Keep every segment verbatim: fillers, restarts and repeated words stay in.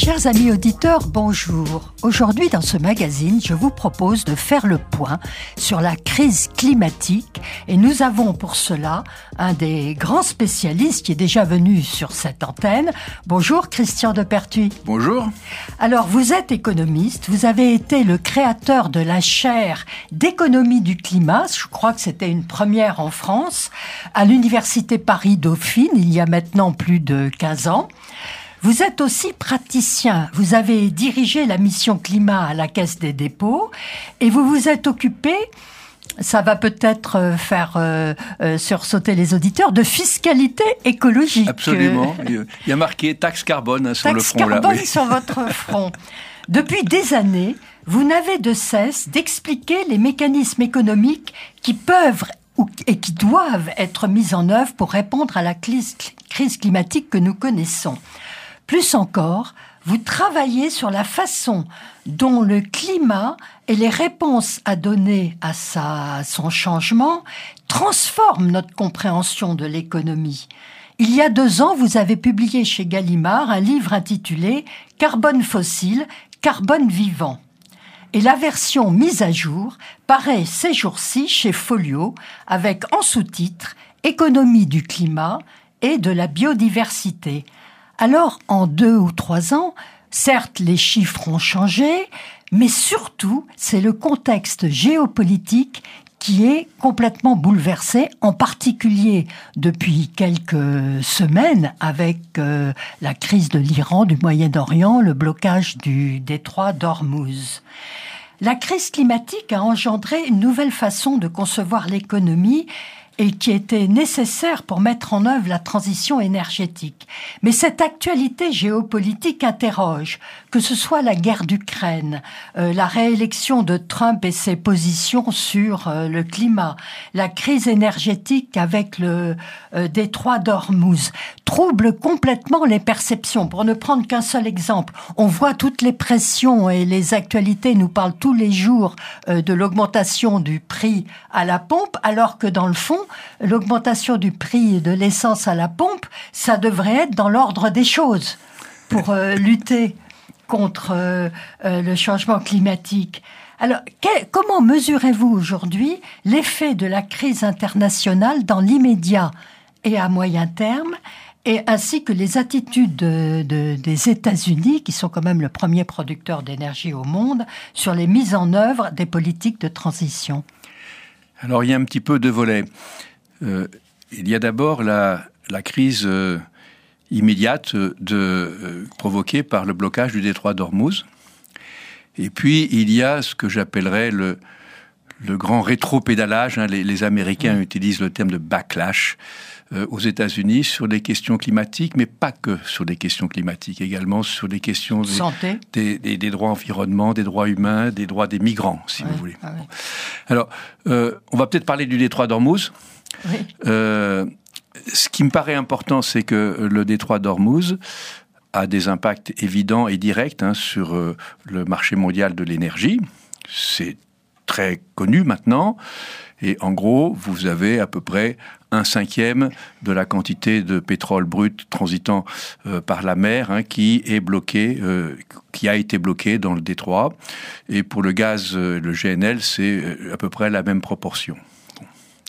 Chers amis auditeurs, bonjour. Aujourd'hui, dans ce magazine, je vous propose de faire le point sur la crise climatique et nous avons pour cela un des grands spécialistes qui est déjà venu sur cette antenne. Bonjour Christian Depertuis. Bonjour. Alors, vous êtes économiste, vous avez été le créateur de la chaire d'économie du climat, je crois que c'était une première en France, à l'Université Paris-Dauphine, il y a maintenant plus de quinze ans. Vous êtes aussi praticien. Vous avez dirigé la mission climat à la Caisse des dépôts et vous vous êtes occupé, ça va peut-être faire euh, euh, sursauter les auditeurs, de fiscalité écologique. Absolument. Il y a marqué taxe carbone hein, sur taxe le front. Taxe carbone là, oui. sur votre front. Depuis des années, vous n'avez de cesse d'expliquer les mécanismes économiques qui peuvent et qui doivent être mis en œuvre pour répondre à la crise climatique que nous connaissons. Plus encore, vous travaillez sur la façon dont le climat et les réponses à donner à, sa, à son changement transforment notre compréhension de l'économie. Il y a deux ans, vous avez publié chez Gallimard un livre intitulé « Carbone fossile, carbone vivant ». Et la version mise à jour paraît ces jours-ci chez Folio avec en sous-titre « Économie du climat et de la biodiversité ». Alors, en deux ou trois ans, certes, les chiffres ont changé, mais surtout, c'est le contexte géopolitique qui est complètement bouleversé, en particulier depuis quelques semaines avec euh, la crise de l'Iran, du Moyen-Orient, le blocage du détroit d'Ormuz. La crise climatique a engendré une nouvelle façon de concevoir l'économie et qui était nécessaire pour mettre en œuvre la transition énergétique. Mais cette actualité géopolitique interroge, que ce soit la guerre d'Ukraine, euh, la réélection de Trump et ses positions sur euh, le climat, la crise énergétique avec le euh, détroit d'Ormuz, trouble complètement les perceptions. Pour ne prendre qu'un seul exemple, on voit toutes les pressions et les actualités nous parlent tous les jours euh, de l'augmentation du prix à la pompe, alors que dans le fond, l'augmentation du prix de l'essence à la pompe, ça devrait être dans l'ordre des choses pour euh, lutter contre euh, euh, le changement climatique. Alors, que, comment mesurez-vous aujourd'hui l'effet de la crise internationale dans l'immédiat et à moyen terme, et ainsi que les attitudes de, de, des États-Unis, qui sont quand même le premier producteur d'énergie au monde, sur les mises en œuvre des politiques de transition? Alors, il y a un petit peu de volets. Euh, il y a d'abord la, la crise euh, immédiate de, euh, provoquée par le blocage du détroit d'Ormuz. Et puis, il y a ce que j'appellerais le, le grand rétro-pédalage. Hein, les, les Américains utilisent le terme de backlash euh, aux États-Unis sur les questions climatiques, mais pas que sur les questions climatiques, également sur les questions des, santé, des, des, des droits environnement, des droits humains, des droits des migrants, si ouais, vous voulez. Ah oui. Alors, euh, on va peut-être parler du détroit d'Ormuz. Oui. Euh, ce qui me paraît important, c'est que le détroit d'Ormuz a des impacts évidents et directs hein, sur euh, le marché mondial de l'énergie. C'est très connu maintenant. Et en gros, vous avez à peu près un cinquième de la quantité de pétrole brut transitant euh, par la mer hein, qui est bloqué, euh, qui a été bloqué dans le détroit. Et pour le gaz, euh, le G N L, c'est à peu près la même proportion. Bon.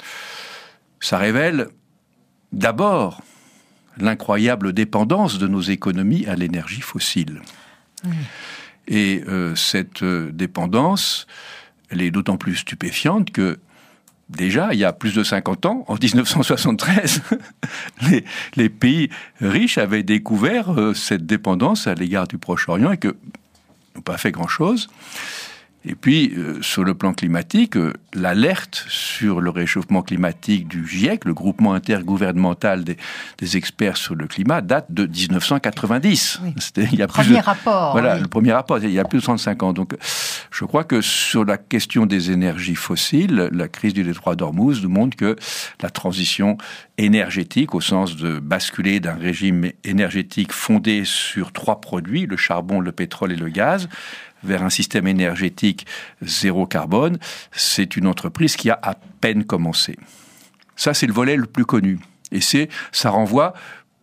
Ça révèle d'abord l'incroyable dépendance de nos économies à l'énergie fossile. Mmh. Et euh, cette euh, dépendance, elle est d'autant plus stupéfiante que déjà, il y a plus de cinquante ans, en dix-neuf cent soixante-treize, les, les pays riches avaient découvert euh, cette dépendance à l'égard du Proche-Orient et que n'ont pas fait grand-chose. Et puis, euh, sur le plan climatique, euh, l'alerte sur le réchauffement climatique du GIEC, le groupement intergouvernemental des, des experts sur le climat, date de dix-neuf cent quatre-vingt-dix. Oui. C'était, il y a le plus premier de, rapport. Voilà, oui. le premier rapport, il y a plus de trente-cinq ans. Donc, je crois que sur la question des énergies fossiles, la crise du détroit d'Ormuz nous montre que la transition énergétique, au sens de basculer d'un régime énergétique fondé sur trois produits, le charbon, le pétrole et le gaz, vers un système énergétique zéro carbone, c'est une entreprise qui a à peine commencé. Ça, c'est le volet le plus connu. Et c'est, ça renvoie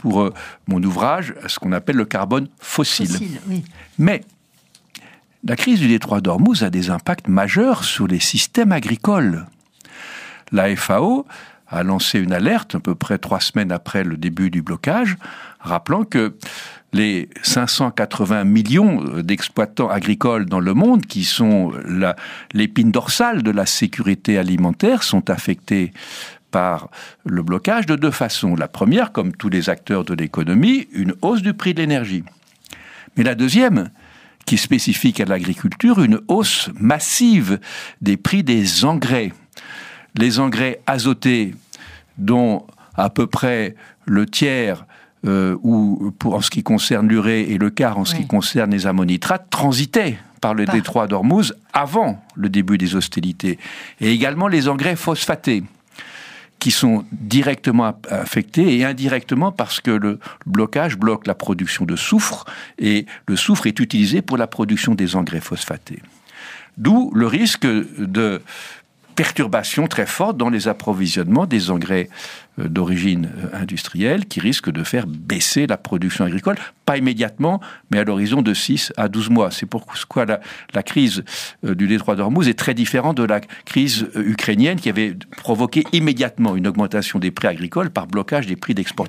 pour euh, mon ouvrage, ce qu'on appelle le carbone fossile. Fossile, oui. Mais la crise du détroit d'Ormuz a des impacts majeurs sur les systèmes agricoles. La F A O a lancé une alerte à peu près trois semaines après le début du blocage, rappelant que les cinq cent quatre-vingts millions d'exploitants agricoles dans le monde, qui sont la, l'épine dorsale de la sécurité alimentaire, sont affectés par le blocage de deux façons. La première, comme tous les acteurs de l'économie, une hausse du prix de l'énergie. Mais la deuxième, qui est spécifique à l'agriculture, une hausse massive des prix des engrais. Les engrais azotés, dont à peu près le tiers, euh, ou pour, en ce qui concerne l'urée, et le quart en ce oui. qui concerne les ammonitrates, transitaient par le par. détroit d'Ormuz avant le début des hostilités. Et également les engrais phosphatés, qui sont directement affectés et indirectement parce que le blocage bloque la production de soufre, et le soufre est utilisé pour la production des engrais phosphatés. D'où le risque de perturbations très fortes dans les approvisionnements des engrais d'origine industrielle qui risquent de faire baisser la production agricole, pas immédiatement, mais à l'horizon de six à douze mois. C'est pourquoi la, la crise du détroit d'Ormuz est très différente de la crise ukrainienne qui avait provoqué immédiatement une augmentation des prix agricoles par blocage des prix d'exportation.